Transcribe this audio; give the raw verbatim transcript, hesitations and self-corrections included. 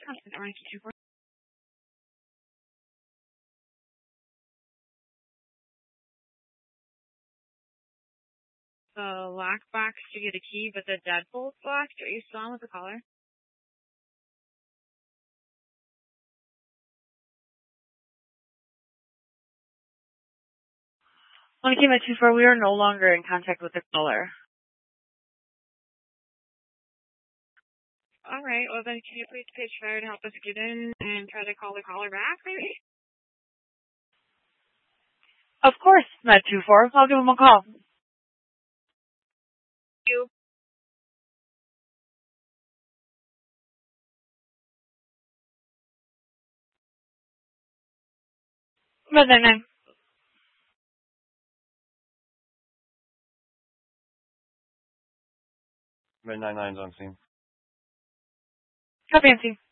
The lockbox to get a key, but the deadbolt's locked. Are you still on with the caller? On K M two four, we are no longer in contact with the caller. All right. Well, then, can you please page fire to help us get in and try to call the caller back, maybe? Of course, Med two four. I'll give him a call. Thank you. Med nine nine. Med nine nine's on scene. Copy, Nancy.